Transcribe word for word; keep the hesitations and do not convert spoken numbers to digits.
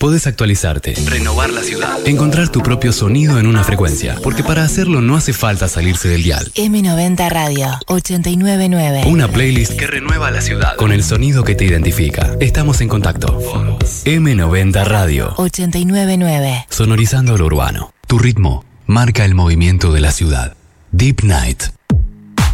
Podés actualizarte, renovar la ciudad, encontrar tu propio sonido en una frecuencia, porque para hacerlo no hace falta salirse del dial. eme noventa Radio ochenta y nueve punto nueve. Una playlist que renueva la ciudad con el sonido que te identifica. Estamos en contacto. eme noventa Radio ochenta y nueve punto nueve. Sonorizando lo urbano. Tu ritmo marca el movimiento de la ciudad. Deep Night.